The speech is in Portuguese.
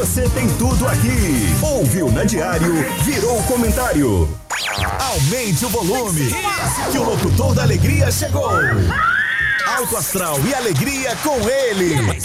Você tem tudo aqui. Ouviu na Diário, virou comentário. Aumente o volume, que o locutor da alegria chegou. Alto astral e alegria com ele.